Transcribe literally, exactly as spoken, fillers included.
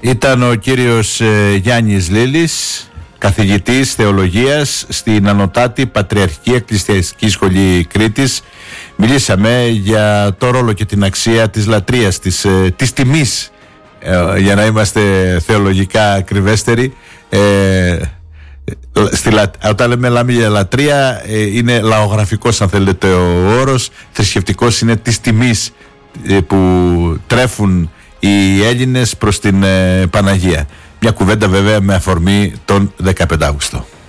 Ήταν ο κύριος ε, Γιάννης Λίλης, καθηγητής θεολογίας στην Ανωτάτη Πατριαρχική Εκκλησιαστική Σχολή Κρήτης. Μιλήσαμε για το ρόλο και την αξία της λατρείας, της, ε, της τιμής, ε, για να είμαστε θεολογικά ακριβέστεροι. Ε, στη, όταν λέμε λάμε για λατρεία, ε, είναι λαογραφικός αν θέλετε ο όρος, θρησκευτικός είναι της τιμής ε, που τρέφουν οι Έλληνες προς την ε, Παναγία. Μια κουβέντα βέβαια με αφορμή τον δεκαπέντε Αύγουστο.